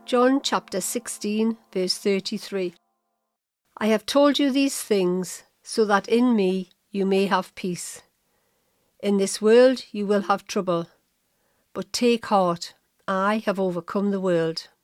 John chapter 16, verse 33. I have told you these things so that in me you may have peace. In this world you will have trouble, but take heart, I have overcome the world.